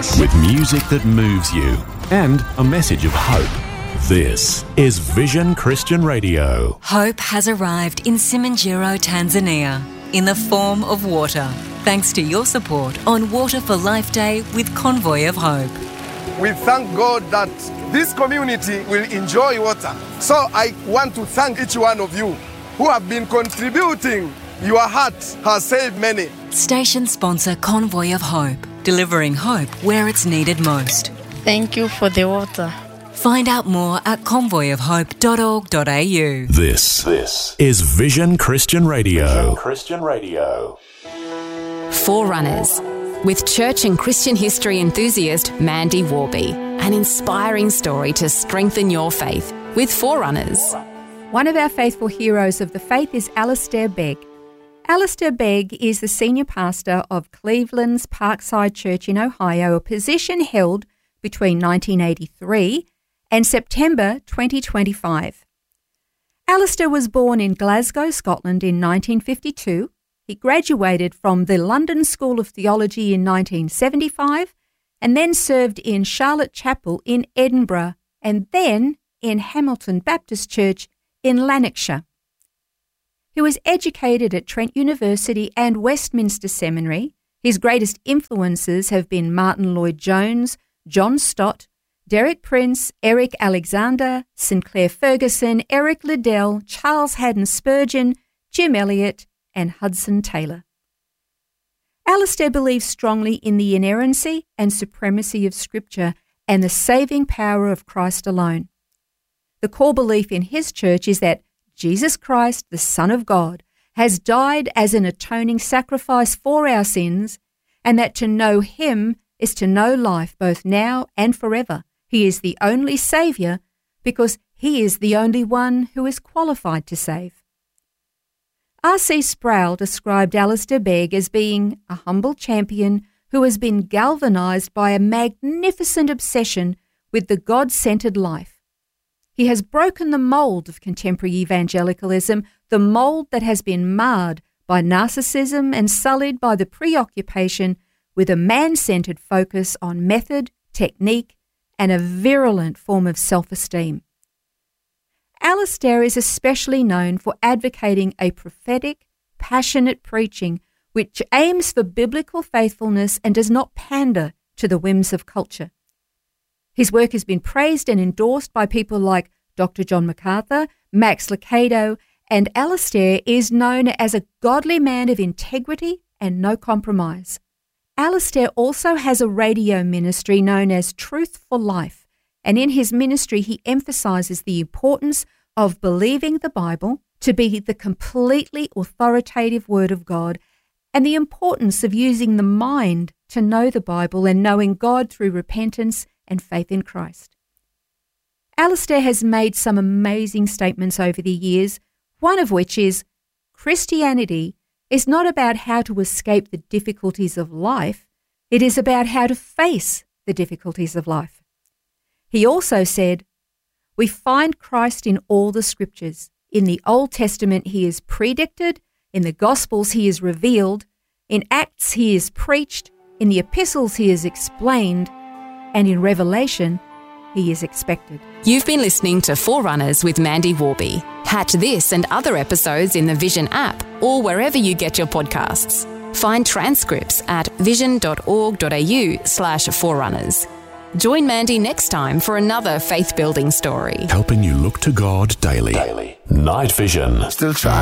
with music that moves you and a message of hope. This is Vision Christian Radio. Hope has arrived in Simanjiro, Tanzania, in the form of water, thanks to your support on Water for Life Day with Convoy of Hope. We thank God that this community will enjoy water. So I want to thank each one of you who have been contributing. Your heart has saved many. Station sponsor Convoy of Hope, delivering hope where it's needed most. Thank you for the water. Find out more at convoyofhope.org.au. This is Vision Christian Radio. Forerunners, with church and Christian history enthusiast Mandy Warby. An inspiring story to strengthen your faith with Forerunners. One of our faithful heroes of the faith is Alistair Begg. Alistair Begg is the senior pastor of Cleveland's Parkside Church in Ohio, a position held between 1983 and September 2025. Alistair was born in Glasgow, Scotland in 1952. He graduated from the London School of Theology in 1975 and then served in Charlotte Chapel in Edinburgh and then in Hamilton Baptist Church in Lanarkshire. He was educated at Trent University and Westminster Seminary. His greatest influences have been Martin Lloyd-Jones, John Stott, Derek Prince, Eric Alexander, Sinclair Ferguson, Eric Liddell, Charles Haddon Spurgeon, Jim Elliot, and Hudson Taylor. Alistair believes strongly in the inerrancy and supremacy of Scripture and the saving power of Christ alone. The core belief in his church is that Jesus Christ, the Son of God, has died as an atoning sacrifice for our sins, and that to know him is to know life both now and forever. He is the only Saviour because he is the only one who is qualified to save. R.C. Sproul described Alistair Begg as being a humble champion who has been galvanised by a magnificent obsession with the God-centred life. He has broken the mould of contemporary evangelicalism, the mould that has been marred by narcissism and sullied by the preoccupation with a man-centred focus on method, technique, and a virulent form of self-esteem. Alistair is especially known for advocating a prophetic, passionate preaching which aims for biblical faithfulness and does not pander to the whims of culture. His work has been praised and endorsed by people like Dr. John MacArthur, Max Lucado, and Alistair is known as a godly man of integrity and no compromise. Alistair also has a radio ministry known as Truth for Life, and in his ministry he emphasises the importance of believing the Bible to be the completely authoritative Word of God and the importance of using the mind to know the Bible and knowing God through repentance and faith in Christ. Alistair has made some amazing statements over the years, one of which is, Christianity is not about how to escape the difficulties of life, it is about how to face the difficulties of life. He also said, we find Christ in all the Scriptures. In the Old Testament he is predicted, in the Gospels he is revealed, in Acts he is preached, in the Epistles he is explained, and in Revelation he is expected. You've been listening to Forerunners with Mandy Warby. Catch this and other episodes in the Vision app or wherever you get your podcasts. Find transcripts at vision.org.au/forerunners. Join Mandy next time for another faith-building story. Helping you look to God daily. Night Vision. Still trying.